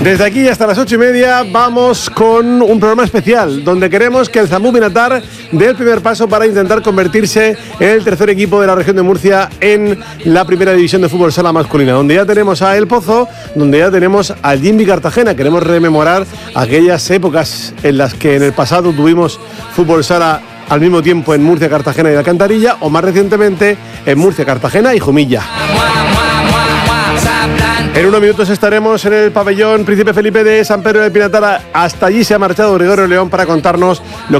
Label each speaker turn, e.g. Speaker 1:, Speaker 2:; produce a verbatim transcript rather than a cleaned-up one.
Speaker 1: Desde aquí hasta las ocho y media vamos con un programa especial donde queremos que el Zambú Benatar dé el primer paso para intentar convertirse en el tercer equipo de la región de Murcia en la primera división de fútbol sala masculina, donde ya tenemos a El Pozo, donde ya tenemos al Jimmy Cartagena. Queremos rememorar aquellas épocas en las que en el pasado tuvimos fútbol sala al mismo tiempo en Murcia, Cartagena y Alcantarilla, o más recientemente en Murcia, Cartagena y Jumilla. En unos minutos estaremos en el pabellón Príncipe Felipe de San Pedro de Pinatar. Hasta allí se ha marchado Gregorio León para contarnos lo